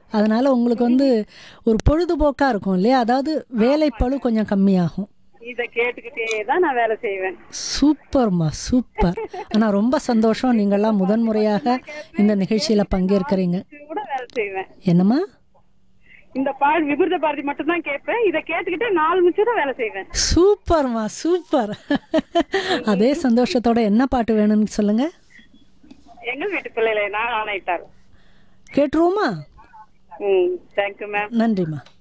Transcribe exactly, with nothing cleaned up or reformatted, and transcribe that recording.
அதனால உங்களுக்கு வந்து ஒரு பொழுதுபோக்கா இருக்கும் இல்லையா? அதாவது வேலைப்பளு கொஞ்சம் கம்மியாகும். இத கேட்டுக்கிட்டே தான் நான் வேலை செய்வேன். சூப்பர்மா, சூப்பர். ஆனா ரொம்ப சந்தோஷம் நீங்கள்லாம் முதன் முறையாக மட்டும்தான் கேட்பேன். இந்த இத நிகழ்ச்சியில கேட்டுக்கிட்டு நாலு பங்கேற்கிறீங்க. முடிச்சு கூட வேலை செய்வேன். என்னம்மா? இந்த பால் விபூத பாரதி மட்டும் தான் கேட்பேன். இத கேட்டுக்கிட்டே நாலு முடிச்சு தான் வேலை செய்வேன். சூப்பர்மா, சூப்பர். அதே சந்தோஷத்தோட என்ன பாட்டு வேணும்னு சொல்லுங்க. எங்கள் வீட்டு பிள்ளைகளை நான் ஆணையிட்டார். கேட்டுருவோமா? ம் தேங்க்யூ மேம். நன்றிம்மா.